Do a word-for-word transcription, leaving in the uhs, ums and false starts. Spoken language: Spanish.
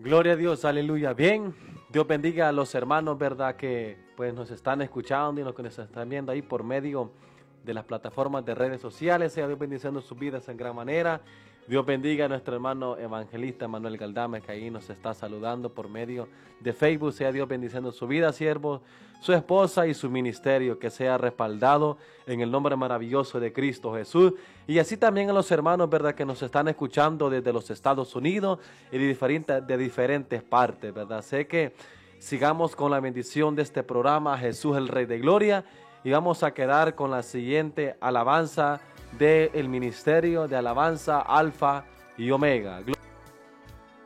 Gloria a Dios, aleluya. Bien, Dios bendiga a los hermanos, ¿verdad? Que pues nos están escuchando y los que nos están viendo ahí por medio de las plataformas de redes sociales. Sea Dios bendiciendo sus vidas en gran manera. Dios bendiga a nuestro hermano evangelista Manuel Galdame, que ahí nos está saludando por medio de Facebook. Sea Dios bendiciendo su vida, siervo, su esposa y su ministerio, que sea respaldado en el nombre maravilloso de Cristo Jesús. Y así también a los hermanos, ¿verdad?, que nos están escuchando desde los Estados Unidos y de diferentes, de diferentes partes, ¿verdad? Sé que sigamos con la bendición de este programa, Jesús el Rey de Gloria, y vamos a quedar con la siguiente alabanza del ministerio de alabanza Alfa y Omega.